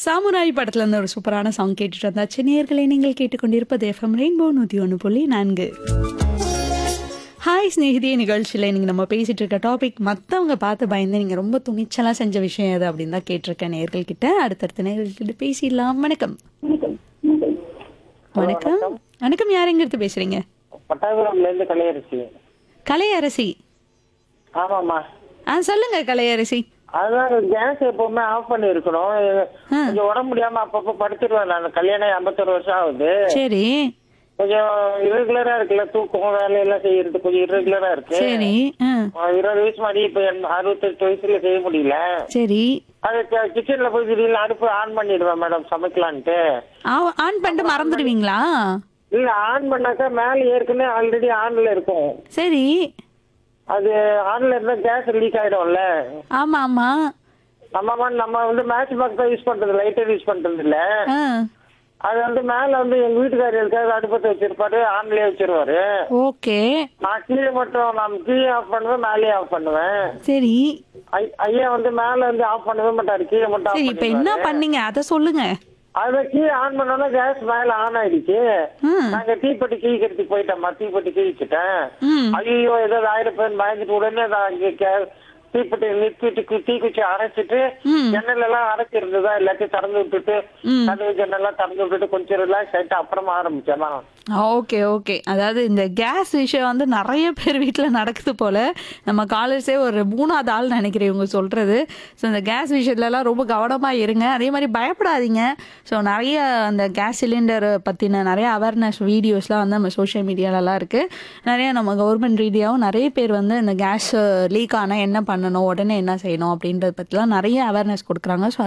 Samurai படத்துல இருந்து ஒரு சூப்பரான சாங் கேட்டுட்டு வந்தாச்சு. நேயர்களே, நீங்கள் கேட்டுக்கொண்டிருப்பது எஃப்எம் ரெயின்போ 101.4. ஹாய் ஸ்நேகிதியே நிகழ்ச்சியில் இன்னைக்கு நம்ம பேசிட்டு இருக்க டாபிக் மற்றவங்க பார்த்து பயந்து நீங்கள் ரொம்ப துணிச்சலாக செஞ்ச விஷயம் எது அப்படின்னு தான் கேட்டிருக்கேன் நேயர்கள் கிட்ட. அடுத்தடுத்த நேயர்கள்கிட்ட பேசிடலாம். வணக்கம். வணக்கம். வணக்கம். யார் எங்கிருந்து பேசுறீங்க? பட்டாபுரம்ல இருந்து கலையரசி. கலையரசி. ஆமாம்மா. சொல்லுங்க கலையரசி. அதான் கேஸ் எப்பவுமே ஆஃப் பண்ணி இருக்கணும். கொஞ்சம் உடம்பு முடியாம அப்பப்போ படுத்துருவேன். நான் கல்யாணம் 51 வருஷம் ஆகுது. சரி கொஞ்சம் irregular-ஆ இருக்குல்ல, தூக்கம் வேலையெல்லாம் செய்யறது கொஞ்சம் irregular-ஆ இருக்கு. சரி 20 வயசு மாதிரி இப்ப 68 வயசுல செய்ய முடியல. சரி. அது கிச்சன்ல போய் திடீர்னு அடுப்பு ஆன் பண்ணிடுவேன் மேடம் சமைக்கலான்ட்டு. ஆன் பண்ணிட்டு மறந்துடுவீங்களா? இல்ல, ஆன் பண்ணாக்கா மேல ஏற்கனவே ஆல்ரெடி ஆன்ல இருக்கும். சரி. அது ஆன்ல இருந்தா கேஸ் லீக் ஆயிடும்ல. ஆமா ஆமா. நம்ம வந்து மேட்ச் பாக்ஸ் தான் யூஸ் பண்றது, லைட்டர் யூஸ் பண்றது இல்ல. ஆ. அது வந்து மேல வந்து எங்க வீட்டுக்காரர் இருக்காது, அடுப்பத்தை வச்சிருப்பாரு, ஆன்லயே வச்சிருவாரு. ஓகே. நான் கீழே மட்டும் நான் கீழே ஆஃப் பண்ணுவேன், மேலேயே ஆஃப் பண்ணுவேன். சரி ஐயா வந்து மேல வந்து ஆஃப் பண்ணவே மாட்டாரு, கீழே மட்டும் சரி. ஆஃப் இப்ப என்ன பண்ணிடுவாரு. பண்ணீங்க அத சொல்லுங்க. அத கீழே ஆன் பண்ணோம்னா கேஸ் மேல ஆன் ஆயிடுச்சு. ம். நாங்க தீப்பெட்டி கிழிக்கிறதுக்கு போயிட்டோம்மா, தீப்பெட்டி கிழிச்சிட்டேன். ம். ஐயோ ஏதாவது ஆயிரப்பேன் பயந்துட்டு உடனே நான் இங்க தீப்பெட்டி நிறுத்திட்டு தீக்குச்சி அரைச்சிட்டு ம். ஜன்னல் எல்லாம் அரைச்சி இருந்ததா எல்லாத்தையும் திறந்து விட்டுட்டு ம். கதவு ஜன்னெல்லாம் திறந்து விட்டுட்டு கொஞ்சம் ரிலாக்ஸ் ஆயிட்டு அப்புறமா ஆரம்பிச்சேன். Okay okay. அதாவது இந்த கேஸ் விஷயம் வந்து நிறைய பேர் வீட்டில் நடக்குது போல. நம்ம காலர்ஸே ஒரு 3வது ஆள் நினைக்கிறேன் இவங்க சொல்றது. ஸோ இந்த கேஸ் விஷயத்துலலாம் ரொம்ப கவனமாக இருங்க. அதே மாதிரி பயப்படாதீங்க. ஸோ நிறைய அந்த கேஸ் சிலிண்டர் பற்றின நிறைய அவேர்னஸ் வீடியோஸ்லாம் வந்து நம்ம சோஷியல் மீடியாலலாம் இருக்குது. நிறைய நம்ம கவர்மெண்ட் ரீதியாகவும் நிறைய பேர் வந்து இந்த கேஸ் லீக் ஆனால் என்ன பண்ணணும், உடனே என்ன செய்யணும் அப்படின்றத பற்றிலாம் நிறைய அவேர்னஸ் கொடுக்குறாங்க. ஸோ